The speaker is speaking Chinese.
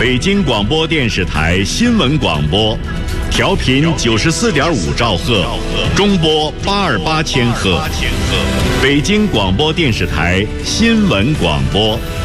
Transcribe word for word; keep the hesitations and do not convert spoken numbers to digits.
北京广播电视台新闻广播，调频九十四点五兆赫，中波八二八千赫。北京广播电视台新闻广播。